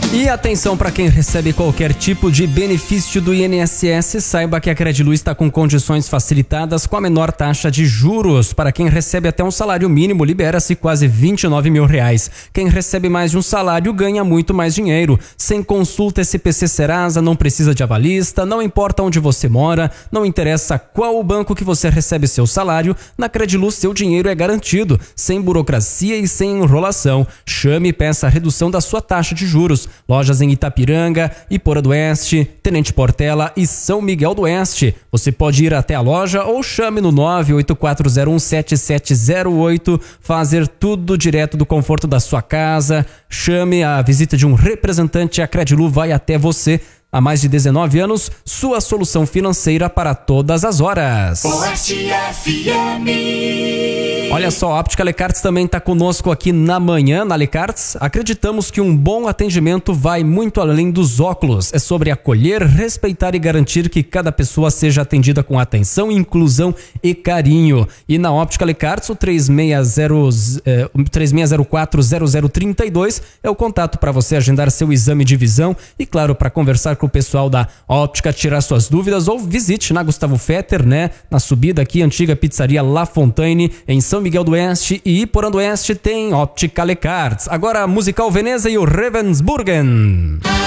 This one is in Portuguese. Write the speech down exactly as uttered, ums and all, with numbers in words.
E atenção para quem recebe qualquer tipo de benefício do I N S S, saiba que a Credilu está com condições facilitadas com a menor taxa de juros. Para quem recebe até um salário mínimo, libera-se quase vinte e nove mil reais. Quem recebe mais de um salário ganha muito mais dinheiro. Sem consulta S P C Serasa, não precisa de avalista, não importa onde você mora, não interessa qual o banco que você recebe seu salário, na Credilu seu dinheiro é garantido, sem burocracia e sem enrolação. Chame e peça a redução da sua taxa de juros. Lojas em Itapiranga, Iporã do Oeste, Tenente Portela e São Miguel do Oeste. Você pode ir até a loja ou chame no nove oito quatro zero um sete sete zero oito, fazer tudo direto do conforto da sua casa. Chame a visita de um representante, a Credilu vai até você. Há mais de dezenove anos, sua solução financeira para todas as horas. Oeste F M. Olha só, a Óptica Lecartes também está conosco aqui na manhã, na Lecartes. Acreditamos que um bom atendimento vai muito além dos óculos. É sobre acolher, respeitar e garantir que cada pessoa seja atendida com atenção, inclusão e carinho. E na Óptica Lecartes, o três seis zero, eh, três seis zero quatro zero zero três dois é o contato para você agendar seu exame de visão e, claro, para conversar com o pessoal da Óptica, tirar suas dúvidas, ou visite na Gustavo Fetter, né? Na subida aqui, antiga pizzaria La Fontaine, em São Miguel do Oeste e Iporã do Oeste tem Óptica Lecartes. Agora, Musical Veneza e o Ravensburgen.